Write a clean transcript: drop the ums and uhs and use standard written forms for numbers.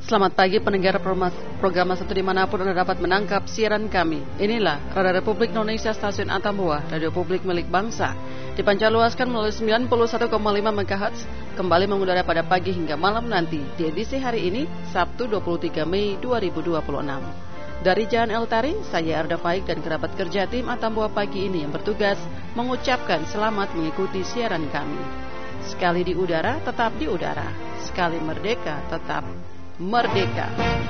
Selamat pagi pendengar program 1 dimanapun Anda dapat menangkap siaran kami. Inilah Radio Republik Indonesia Stasiun Atambua, Radio Publik milik bangsa. Dipancarluaskan melalui 91,5 MHz, kembali mengudara pada pagi hingga malam nanti di edisi hari ini, Sabtu 23 Mei 2026. Dari Jalan El Tari, saya Arda Faik dan kerabat kerja tim Atambua pagi ini yang bertugas mengucapkan selamat mengikuti siaran kami. Sekali di udara, tetap di udara. Sekali merdeka, tetap merdeka.